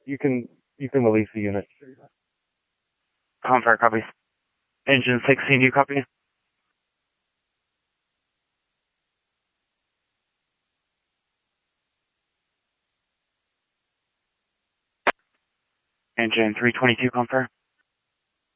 You can release the unit. Confirm, copy. Engine 16, you copy? Engine 322, confirm.